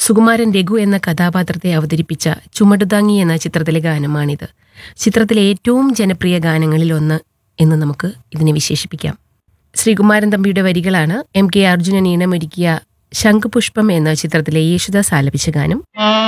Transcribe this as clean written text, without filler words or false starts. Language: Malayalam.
സുകുമാരൻ രഘു എന്ന കഥാപാത്രത്തെ അവതരിപ്പിച്ച ചുമടുതാങ്ങി എന്ന ചിത്രത്തിലെ ഗാനമാണിത്. ചിത്രത്തിലെ ഏറ്റവും ജനപ്രിയ ഗാനങ്ങളിൽ ഒന്ന് എന്ന് നമുക്ക് ഇതിനെ വിശേഷിപ്പിക്കാം. ശ്രീകുമാരൻ തമ്പിയുടെ വരികളാണ് എം കെ അർജുനൻ ഈണമൊരുക്കിയ ശംഖുപുഷ്പം എന്ന ചിത്രത്തിലെ യേശുദാസ് ആലപിച്ച ഗാനം.